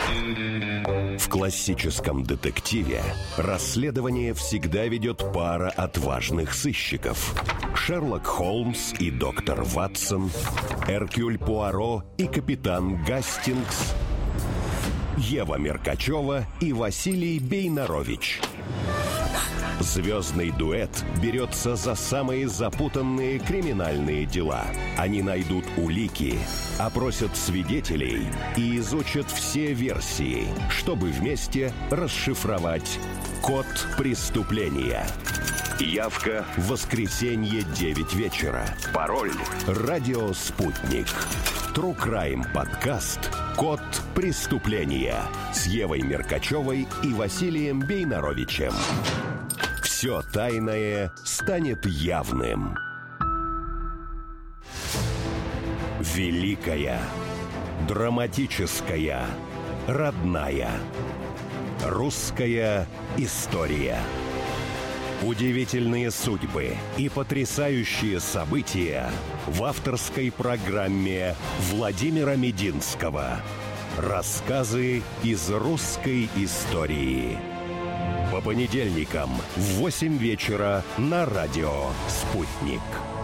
В классическом детективе расследование всегда ведет пара отважных сыщиков. Шерлок Холмс и доктор Ватсон, Эркюль Пуаро и капитан Гастингс, Ева Меркачева и Василий Бейнарович. Звездный дуэт берется за самые запутанные криминальные дела. Они найдут улики, опросят свидетелей и изучат все версии, чтобы вместе расшифровать код преступления. Явка в воскресенье 9 вечера. Пароль «Радио Спутник». True Crime подкаст «Код преступления» с Евой Меркачевой и Василием Бейнаровичем. Все тайное станет явным. Великая, драматическая, родная. Русская история. Удивительные судьбы и потрясающие события в авторской программе Владимира Мединского. Рассказы из русской истории. По понедельникам в 8 вечера на радио «Спутник».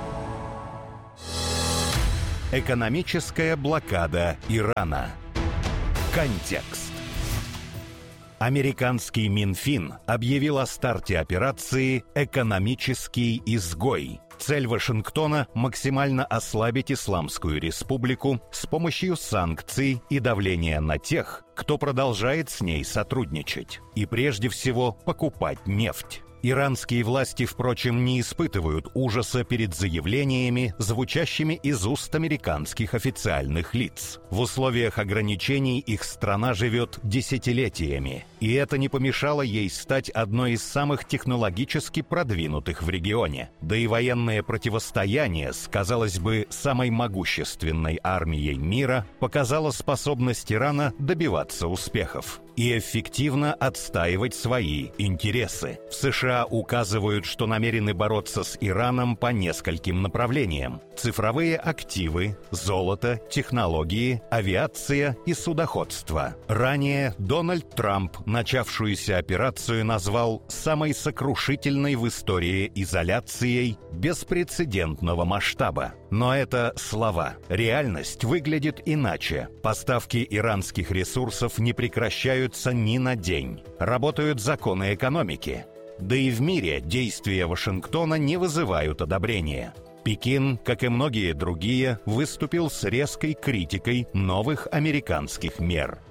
Экономическая блокада Ирана. Контекст. Американский Минфин объявил о старте операции «Экономический изгой». Цель Вашингтона – максимально ослабить Исламскую Республику с помощью санкций и давления на тех, кто продолжает с ней сотрудничать. И прежде всего покупать нефть. Иранские власти, впрочем, не испытывают ужаса перед заявлениями, звучащими из уст американских официальных лиц. В условиях ограничений их страна живет десятилетиями, и это не помешало ей стать одной из самых технологически продвинутых в регионе. Да и военное противостояние с, казалось бы, самой могущественной армией мира показало способность Ирана добиваться успехов и эффективно отстаивать свои интересы. В США указывают, что намерены бороться с Ираном по нескольким направлениям: цифровые активы, золото, технологии, авиация и судоходство. Ранее Дональд Трамп начавшуюся операцию назвал самой сокрушительной в истории изоляцией беспрецедентного масштаба. Но это слова. Реальность выглядит иначе. Поставки иранских ресурсов не прекращаются ни на день. Работают законы экономики. Да и в мире действия Вашингтона не вызывают одобрения. Пекин, как и многие другие, выступил с резкой критикой новых американских мер.